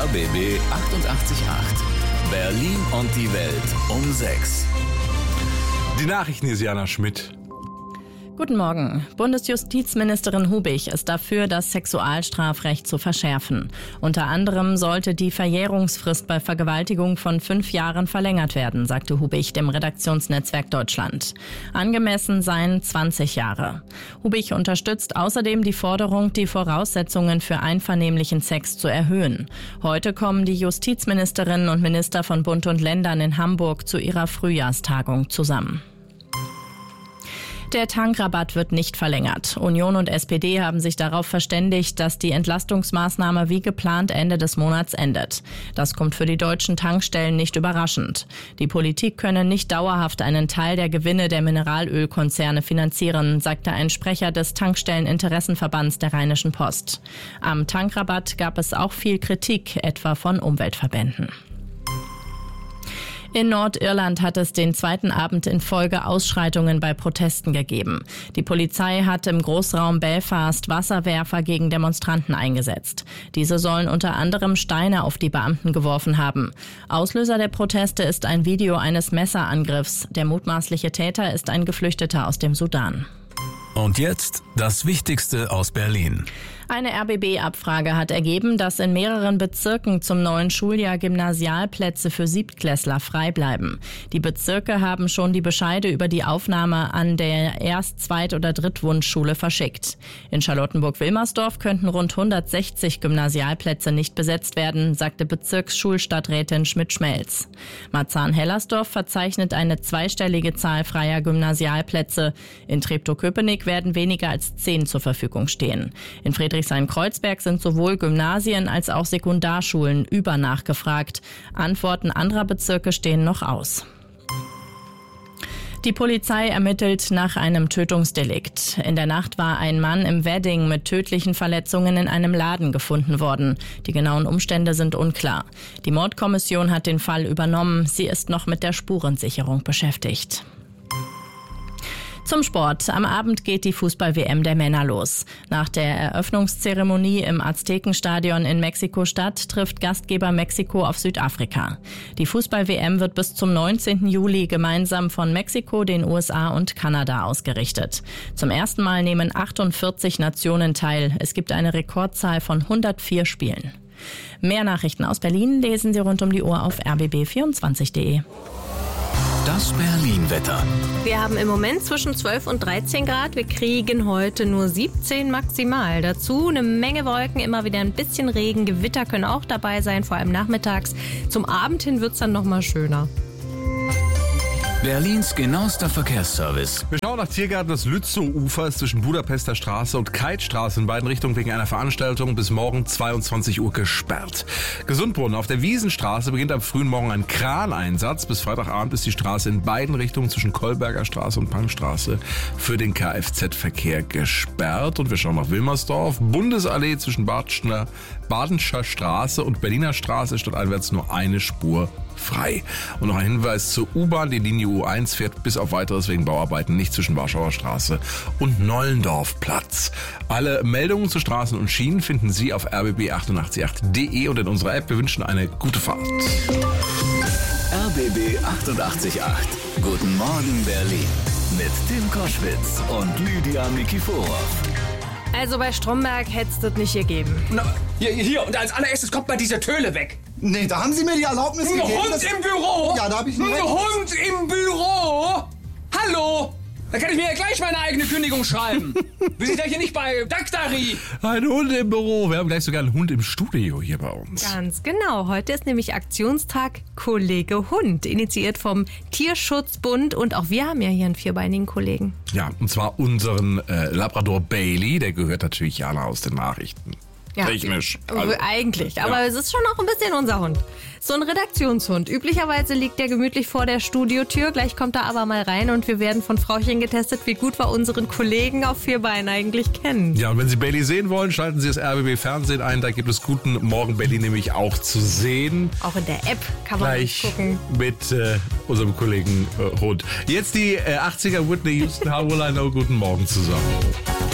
RBB 888. Berlin und die Welt um 6. Die Nachrichten ist Jana Schmidt. Guten Morgen. Bundesjustizministerin Hubig ist dafür, das Sexualstrafrecht zu verschärfen. Unter anderem sollte die Verjährungsfrist bei Vergewaltigung von 5 Jahren verlängert werden, sagte Hubig dem Redaktionsnetzwerk Deutschland. Angemessen seien 20 Jahre. Hubig unterstützt außerdem die Forderung, die Voraussetzungen für einvernehmlichen Sex zu erhöhen. Heute kommen die Justizministerinnen und Minister von Bund und Ländern in Hamburg zu ihrer Frühjahrstagung zusammen. Der Tankrabatt wird nicht verlängert. Union und SPD haben sich darauf verständigt, dass die Entlastungsmaßnahme wie geplant Ende des Monats endet. Das kommt für die deutschen Tankstellen nicht überraschend. Die Politik könne nicht dauerhaft einen Teil der Gewinne der Mineralölkonzerne finanzieren, sagte ein Sprecher des Tankstelleninteressenverbands der Rheinischen Post. Am Tankrabatt gab es auch viel Kritik, etwa von Umweltverbänden. In Nordirland hat es den zweiten Abend in Folge Ausschreitungen bei Protesten gegeben. Die Polizei hat im Großraum Belfast Wasserwerfer gegen Demonstranten eingesetzt. Diese sollen unter anderem Steine auf die Beamten geworfen haben. Auslöser der Proteste ist ein Video eines Messerangriffs. Der mutmaßliche Täter ist ein Geflüchteter aus dem Sudan. Und jetzt das Wichtigste aus Berlin. Eine RBB-Abfrage hat ergeben, dass in mehreren Bezirken zum neuen Schuljahr Gymnasialplätze für Siebtklässler frei bleiben. Die Bezirke haben schon die Bescheide über die Aufnahme an der Erst-, Zweit- oder Drittwunschschule verschickt. In Charlottenburg-Wilmersdorf könnten rund 160 Gymnasialplätze nicht besetzt werden, sagte Bezirksschulstadträtin Schmidt-Schmelz. Marzahn-Hellersdorf verzeichnet eine zweistellige Zahl freier Gymnasialplätze. In Treptow-Köpenick werden weniger als 10 zur Verfügung stehen. In Friedrichshain-Kreuzberg sind sowohl Gymnasien als auch Sekundarschulen übernachgefragt. Antworten anderer Bezirke stehen noch aus. Die Polizei ermittelt nach einem Tötungsdelikt. In der Nacht war ein Mann im Wedding mit tödlichen Verletzungen in einem Laden gefunden worden. Die genauen Umstände sind unklar. Die Mordkommission hat den Fall übernommen. Sie ist noch mit der Spurensicherung beschäftigt. Zum Sport. Am Abend geht die Fußball-WM der Männer los. Nach der Eröffnungszeremonie im Aztekenstadion in Mexiko-Stadt trifft Gastgeber Mexiko auf Südafrika. Die Fußball-WM wird bis zum 19. Juli gemeinsam von Mexiko, den USA und Kanada ausgerichtet. Zum ersten Mal nehmen 48 Nationen teil. Es gibt eine Rekordzahl von 104 Spielen. Mehr Nachrichten aus Berlin lesen Sie rund um die Uhr auf rbb24.de. Das Berlin-Wetter. Wir haben im Moment zwischen 12 und 13 Grad. Wir kriegen heute nur 17 maximal. Dazu eine Menge Wolken, immer wieder ein bisschen Regen. Gewitter können auch dabei sein, vor allem nachmittags. Zum Abend hin wird es dann noch mal schöner. Berlins genauester Verkehrsservice. Wir schauen nach Tiergarten. Das Lützow-Ufer ist zwischen Budapester Straße und Keitstraße in beiden Richtungen wegen einer Veranstaltung bis morgen 22 Uhr gesperrt. Gesundbrunnen. Auf der Wiesenstraße beginnt am frühen Morgen ein Kraneinsatz. Bis Freitagabend ist die Straße in beiden Richtungen zwischen Kolberger Straße und Pangstraße für den Kfz-Verkehr gesperrt. Und wir schauen nach Wilmersdorf. Bundesallee zwischen Badenscher Straße und Berliner Straße stadteinwärts nur eine Spur frei. Und noch ein Hinweis zur U-Bahn. Die Linie U1 fährt bis auf weiteres wegen Bauarbeiten nicht zwischen Warschauer Straße und Nollendorfplatz. Alle Meldungen zu Straßen und Schienen finden Sie auf rbb888.de und in unserer App. Wir wünschen eine gute Fahrt. RBB 888. Guten Morgen Berlin. Mit Tim Koschwitz und Lydia Nikiforov. Also bei Stromberg hätte es das nicht gegeben. Na, hier, und als allererstes kommt mal diese Töle weg. Nee, da haben Sie mir die Erlaubnis Ein gegeben. Hund im Büro? Ja, da habe ich Ein Hund im Büro? Hallo? Da kann ich mir ja gleich meine eigene Kündigung schreiben. Wir sind ja hier nicht bei Daktari. Ein Hund im Büro. Wir haben gleich sogar einen Hund im Studio hier bei uns. Ganz genau. Heute ist nämlich Aktionstag Kollege Hund, initiiert vom Tierschutzbund. Und auch wir haben ja hier einen vierbeinigen Kollegen. Ja, und zwar unseren Labrador Bailey. Der gehört natürlich Jana aus den Nachrichten. Ja, technisch. Eigentlich, aber es ist schon auch ein bisschen unser Hund. So ein Redaktionshund. Üblicherweise liegt der gemütlich vor der Studiotür. Gleich kommt er aber mal rein und wir werden von Frauchen getestet, wie gut wir unseren Kollegen auf 4 Beinen eigentlich kennen. Ja, und wenn Sie Bailey sehen wollen, schalten Sie das RBB Fernsehen ein. Da gibt es Guten Morgen Bailey nämlich auch zu sehen. Auch in der App kann man gleich gucken. Mit unserem Kollegen Hund. Jetzt die 80er Whitney Houston, How Will I Know? Guten Morgen zusammen.